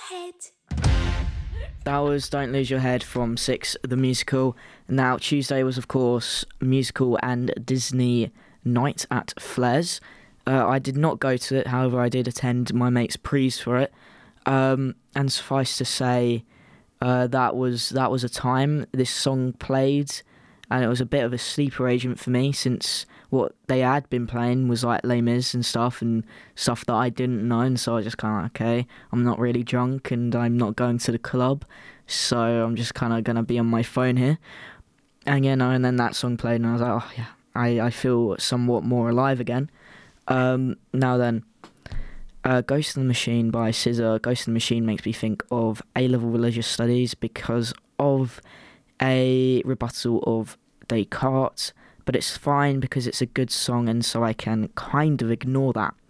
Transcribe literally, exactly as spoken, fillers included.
head. That was Don't Lose Your Head from Six, the musical. Now, Tuesday was, of course, musical and Disney night at Flair's. Uh, I did not go to it, however, I did attend my mate's prees for it. Um, and suffice to say, uh, that was that was a time this song played, and it was a bit of a sleeper agent for me, since what they had been playing was like Les Mis and stuff, and stuff that I didn't know, and so I just kind of like, okay, I'm not really drunk, and I'm not going to the club, so I'm just kind of going to be on my phone here. And, you know, and then that song played, and I was like, oh, yeah, I, I feel somewhat more alive again. Um, now then, uh, Ghost in the Machine by S Z A. Ghost in the Machine makes me think of A-level religious studies because of a rebuttal of Descartes, but it's fine because it's a good song, and so I can kind of ignore that.